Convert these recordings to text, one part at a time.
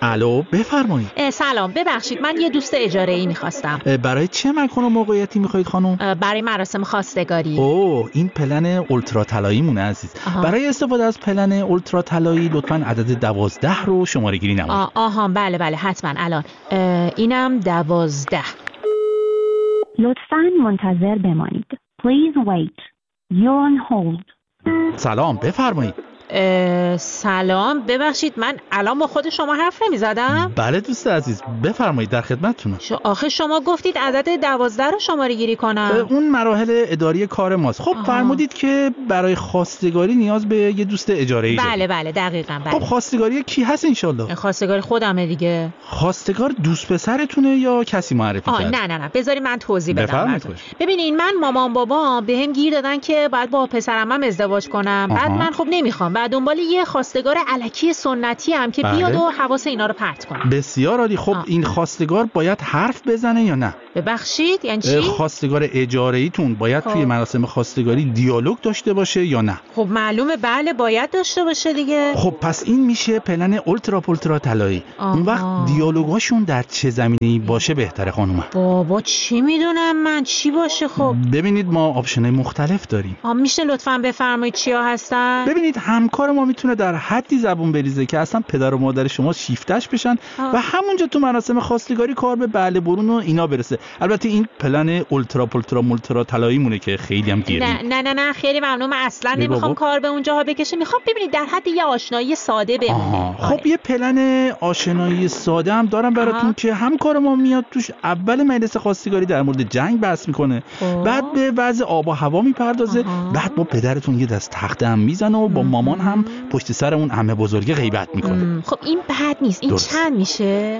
الو بفرمایید. سلام، ببخشید من یه دوست اجاره‌ای می‌خواستم. برای چه مکان و موقعیتی می‌خواید خانم؟ برای مراسم خواستگاری. اوه، این پلن اولترا طلایی مونه عزیز. برای استفاده از پلن اولترا طلایی لطفاً عدد 12 رو شماره گیری نمایید. آها بله حتما الان. اینم 12. لطفاً منتظر بمانید. Please wait. You're on hold. سلام بفرمایید. سلام، ببخشید من الان با خود شما حرف نمی‌زدم؟ بله دوست عزیز بفرمایید، در خدمتتونم. آخه شما گفتید عدد 12 رو شماره گیری کنم. اون مراحل اداری کار ماست. خب فرمودید که برای خواستگاری نیاز به یه دوست اجاره‌ای دارید. بله دقیقاً بله. خب خواستگاری کی هست انشالله؟ خواستگاری خودمه دیگه. خواستگار دوست پسرتونه یا کسی معرفی کرد؟ نه بذاری من توضیح بدم. بفرمایید. ببینین من مامان بابا بهم گیر دادن که باید با پسرعمم ازدواج کنم. بعد من خب نمیخوام. بعد دنبال یه خواستگار الکی سنتی هم که بیاد و حواس اینا رو پرت کنه. بسیار عالی. خب این خواستگار باید حرف بزنه یا نه؟ ببخشید یعنی چی؟ خواستگار اجاره‌ایتون باید توی مراسم خواستگاری دیالوگ داشته باشه یا نه؟ خب معلومه بله باید داشته باشه دیگه. خب پس این میشه پلن اولترا طلایی. اون وقت دیالوگاشون در چه زمینه‌ای باشه بهتره خانومم؟ بابا چی میدونم من چی باشه. خب ببینید ما آپشن‌های مختلف داریم. میشه لطفاً بفرمایید چیا هستن؟ ببینید همکار ما میتونه در حدی زبون بریزه که اصلا پدر و مادر شما شیفتش بشن و همونجا تو مراسم خواستگاری کار به بله برون و اینا برسه. البته این پلن اولترا طلایی مونه که خیلی هم گیره. نه خیلی ممنون، من اصلا نمیخوام کار به اونجاها بکشه. میخوام ببینید در حد یه آشنایی ساده بمونه. خب یه پلن آشنایی ساده هم دارم براتون که همکار ما میاد توش اول مجلس خواستگاری در مورد جنگ بحث میکنه، بعد به وضع آب و هوا میپردازه، بعد با پدرتون یه دست تخته هم میزنه و با مامان هم پشت سر اون عمه بزرگه غیبت میکنه. خب این بد نیست. این چند میشه؟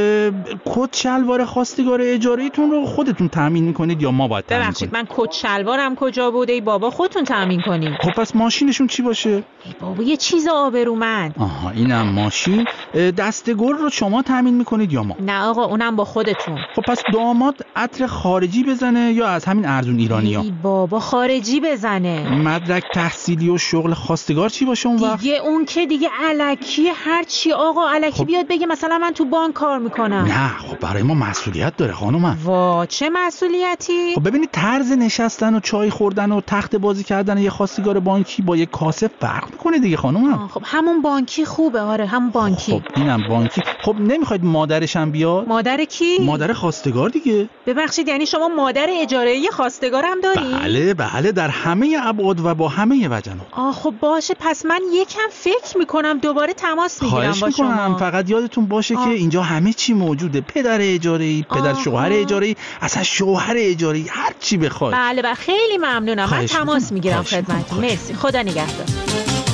کت شلوار خواستگار اجاره‌ایتون رو خودتون تامین میکنید یا ما باید تامین کنیم؟ ببخشید من کت شلوارم کجا بوده؟ ای بابا خودتون تامین کنید. خب پس ماشینشون چی باشه؟ ای بابا یه چیز آبرومند. اینم ماشین. دستگل رو شما تامین میکنید یا ما؟ نه آقا اونم با خودتون. خب پس داماد عطر خارجی بزنه یا از همین ارزون ایرانی‌ها؟ ای بابا خارجی بزنه. مدرک تحصیلی و شغل خواستگار چی باشه اون وقت؟ دیگه اون که دیگه الکی هر چی آقا الکی بیاد بگه مثلا من تو بانک کار میکنم. نه خب برای ما مسئولیت داره خانومم. وا چه مسئولیتی؟ خب ببینید طرز نشستن و چای خوردن و تخت بازی کردن یه خواستگار بانکی با یه کاسه فرق میکنه دیگه خانومم. خب همون بانکی خوبه. آره همون بانکی. خب اینم بانکی. خب نمیخواید مادرش هم بیاد؟ مادر کی؟ مادر خواستگار دیگه. ببخشید یعنی شما مادر اجاره‌ای خواستگارم داری؟ بله در همه ابعاد و با همه وجه‌ها. خب باشه پس من یکم فکر میکنم دوباره تماس میگیرم با شما. فقط یادتون باشه که اینجا همه چی موجوده. پدر اجاره‌ای، پدر شوهر اجاره‌ای، اصلا شوهر اجاره‌ای، هر چی بخواد. بله خیلی ممنونم. من تماس میگیرم خدمتتون. مرسی، خدا نگهدار.